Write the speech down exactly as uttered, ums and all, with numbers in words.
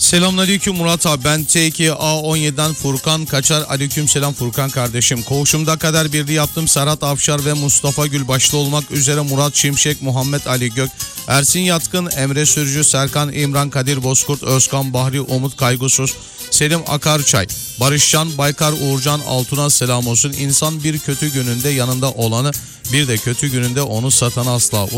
Selamünaleyküm Murat abi, ben T iki A on yedi'den Furkan Kaçar. Aleyküm selam Furkan kardeşim. Koğuşumda kader birliği yaptım. Serhat Afşar ve Mustafa Gül başta olmak üzere Murat Şimşek, Muhammed Ali Gök, Ersin Yatkın, Emre Sürücü, Serkan İmran, Kadir Bozkurt, Özkan Bahri, Umut Kaygusuz, Selim Akarçay, Barışcan, Baykar, Uğurcan Altun'a selam olsun. İnsan bir kötü gününde yanında olanı, bir de kötü gününde onu satan asla